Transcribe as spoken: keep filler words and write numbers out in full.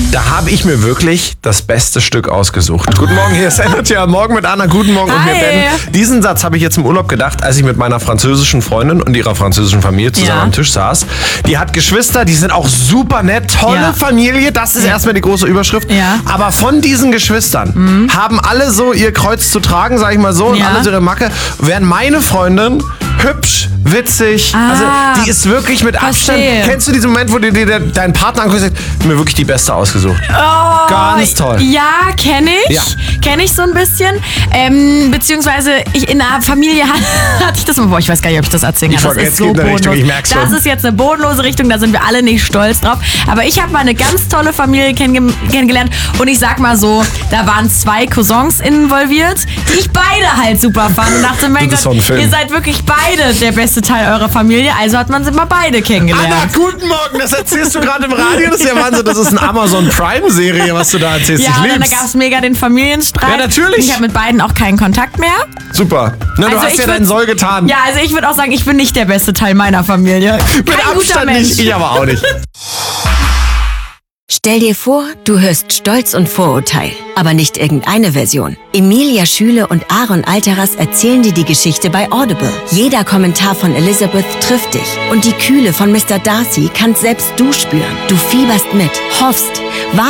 Da habe ich mir wirklich das beste Stück ausgesucht. Guten Morgen, hier ist Energy am Morgen mit Anna. Guten Morgen und mir Hi. Ben. Diesen Satz habe ich jetzt im Urlaub gedacht, als ich mit meiner französischen Freundin und ihrer französischen Familie zusammen Ja. am Tisch saß. Die hat Geschwister, die sind auch super nett, tolle Ja. Familie. Das ist erstmal die große Überschrift. Ja. Aber von diesen Geschwistern haben alle so ihr Kreuz zu tragen, sag ich mal so, und Ja. alle so ihre Macke. Während meine Freundin hübsch, witzig, Ah. also die ist wirklich mit Abstand. Verstehe. Kennst du diesen Moment, wo dir dir dein Partner anguckt und sagt, mir wirklich die beste ausgesucht? Oh, Ganz toll. Ja, kenne ich. Ja. Kenne ich so ein bisschen. Ähm, beziehungsweise ich, in der Familie hat- hatte ich das mal. Boah, ich weiß gar nicht, ob ich das erzählen kann. Ich Das wollte ist jetzt so geht in eine Richtung, bodenlos. ich merk's Das schon. ist jetzt eine bodenlose Richtung, da sind wir alle nicht stolz drauf. Aber ich habe mal eine ganz tolle Familie kennenge- kennengelernt. Und ich sag mal so, da waren zwei Cousins involviert, die ich beide halt super fand. Und dachte, mein Das ist Gott, so ein Film. ihr seid wirklich beide der beste Teil eurer Familie. Also hat man sie mal beide kennengelernt. Anna, guten Morgen, das erzählst du gerade im Radio, das ist ja Wahnsinn, das ist eine Amazon Prime-Serie, was du da erzählst. Ja, ich und dann lieb's. gab es mega den Familienstreit. Ja, natürlich. Ich habe mit beiden auch keinen Kontakt mehr. Super. Na, du Also hast ich ja würd- deinen Soll getan. Ja, also ich würde auch sagen, ich bin nicht der beste Teil meiner Familie. Mit Kein guter Abstand Mensch. nicht, ich aber auch nicht. Stell dir vor, du hörst Stolz und Vorurteil, aber nicht irgendeine Version. Emilia Schüle und Aaron Alteras erzählen dir die Geschichte bei Audible. Jeder Kommentar von Elizabeth trifft dich und die Kühle von Mister Darcy kannst selbst du spüren. Du fieberst mit, hoffst,